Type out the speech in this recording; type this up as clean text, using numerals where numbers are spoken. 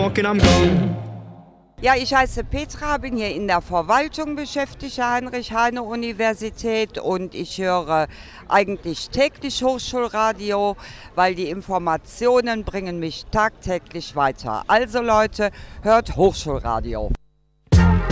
walking, I'm gone. Ja, ich heiße Petra, bin hier in der Verwaltung beschäftigt, der Heinrich-Heine-Universität, und ich höre eigentlich täglich Hochschulradio, weil die Informationen bringen mich tagtäglich weiter. Also Leute, hört Hochschulradio.